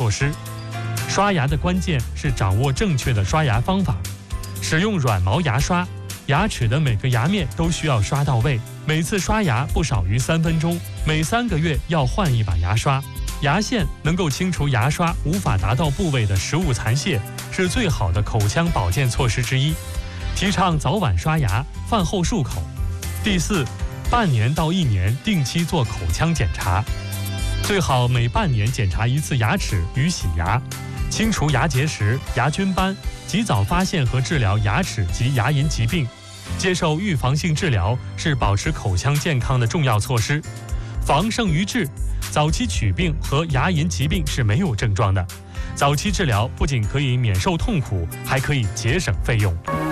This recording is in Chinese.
措施。刷牙的关键是掌握正确的刷牙方法，使用软毛牙刷，牙齿的每个牙面都需要刷到位，每次刷牙不少于3分钟，每3个月要换一把牙刷。牙线能够清除牙刷无法达到部位的食物残屑，是最好的口腔保健措施之一。提倡早晚刷牙，饭后漱口。第4，半年到1年定期做口腔检查，最好每半年检查1次牙齿与洗牙，清除牙结石、牙菌斑，及早发现和治疗牙齿及牙龈疾病。接受预防性治疗是保持口腔健康的重要措施。防胜于治，早期龋病和牙龈疾病是没有症状的。早期治疗不仅可以免受痛苦，还可以节省费用。